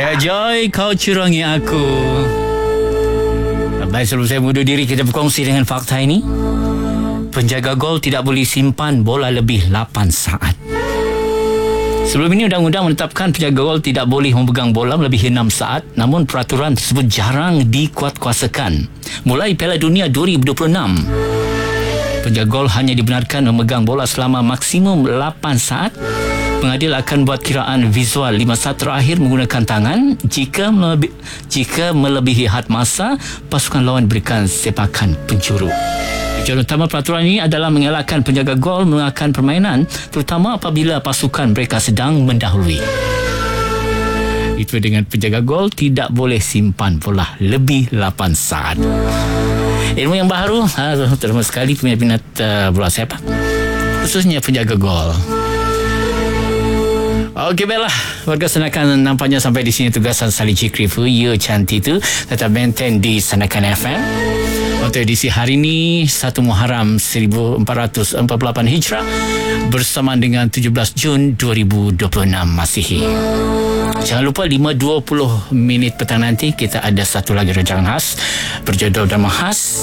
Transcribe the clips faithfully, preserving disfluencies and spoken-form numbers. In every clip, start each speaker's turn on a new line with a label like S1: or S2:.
S1: Ya Joy, kau curangi aku. Baik, sebelum saya mundur diri, kita berkongsi dengan fakta ini. Penjaga gol tidak boleh simpan bola lebih lapan saat. Sebelum ini, undang-undang menetapkan penjaga gol tidak boleh memegang bola melebihi enam saat. Namun peraturan tersebut jarang dikuatkuasakan. Mulai Piala Dunia dua ribu dua puluh enam, penjaga gol hanya dibenarkan memegang bola selama maksimum lapan saat. Pengadil akan buat kiraan visual lima saat terakhir menggunakan tangan. Jika melebi- jika melebihi had masa, pasukan lawan berikan sepakan penjuru. Tujuan utama peraturan ini adalah mengelakkan penjaga gol menggunakan permainan, terutama apabila pasukan mereka sedang mendahului. Itu dengan penjaga gol tidak boleh simpan bola lebih lapan saat. Ilmu yang baru, ha, terima sekali peminat-peminat uh, bola sepak, khususnya penjaga gol. Okey, baiklah. Warga Sanakan, nampaknya sampai di sini tugasan Salih Jikri Ya Cantik tu. Tetap maintain di Sanakan F M. Untuk edisi hari ini, satu Muharram seribu empat ratus empat puluh lapan Hijrah, bersamaan dengan tujuh belas Jun dua ribu dua puluh enam Masihi. Jangan lupa lima dua puluh minit petang nanti kita ada satu lagi rancangan khas berjudul Drama Khas,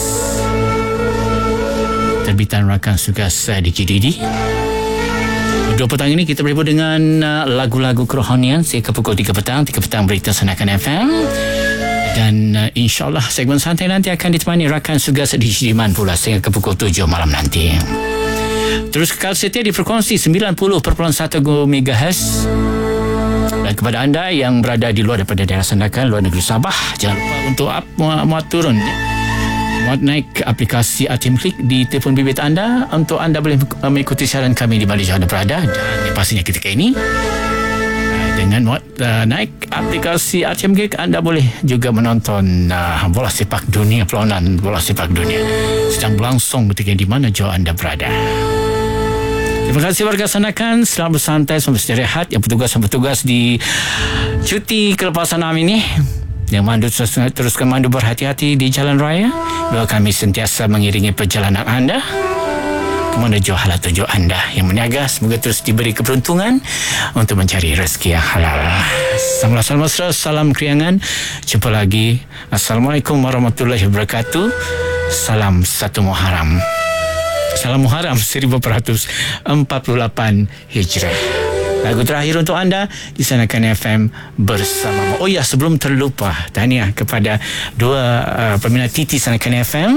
S1: terbitan rakan tugas di G D D. Dua petang ini kita berhibur dengan uh, lagu-lagu kerohanian sehingga pukul tiga petang. tiga petang berita Sanakan F M. Dan uh, insyaAllah segmen santai nanti akan ditemani rakan tugas di Jiman pula sehingga ke pukul tujuh malam nanti. Terus kekal setia di frekuensi sembilan puluh perpuluhan satu megahertz. Dan kepada anda yang berada di luar daripada daerah Sanakan, luar negeri Sabah, jangan lupa untuk up, muat, muat turun, muat naik aplikasi A T M Klik di telefon bimbit anda. Untuk anda boleh mengikuti siaran kami di mana jauh anda berada. Dan pastinya ketika ini, dengan muat uh, naik aplikasi A T M Klik, anda boleh juga menonton uh, bola sepak dunia, perlawanan bola sepak dunia sedang berlangsung ketika di mana jauh anda berada. Terima kasih warga Sanakan. Selamat bersantai, selamat istirahat. Yang bertugas yang bertugas di cuti kelepasan am ini, yang mandu terus, teruskan mandu berhati-hati di jalan raya. Doa kami sentiasa mengiringi perjalanan anda menuju halal tujuan anda yang meniaga. Semoga terus diberi keberuntungan untuk mencari rezeki yang halal. Salam salam mesra, salam keriangan. Jumpa lagi. Assalamualaikum warahmatullahi wabarakatuh. Salam satu Muharram. Salam Muharram seribu empat ratus empat puluh lapan Hijrah. Lagu terakhir untuk anda di Sanakan F M bersama. Oh ya, sebelum terlupa, tahniah kepada dua uh, peminat Titi Sanakan F M.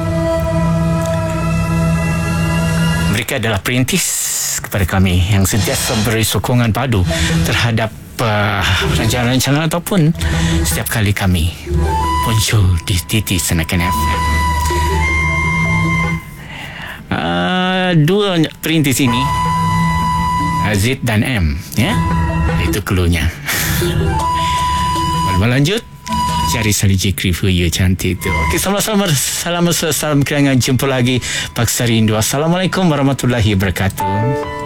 S1: Mereka adalah perintis kepada kami yang sentiasa memberi sokongan padu terhadap uh, rancangan-rancangan ataupun setiap kali kami muncul di Titi Sanakan F M. Uh, dua perintis ini, Azid dan M, ya, itu cluenya. Malam lanjut cari Salih Jikri Ya Cantik tu. Okey, salam-salam, salam salam keringan. Jumpa lagi paksa rindu. Assalamualaikum warahmatullahi wabarakatuh.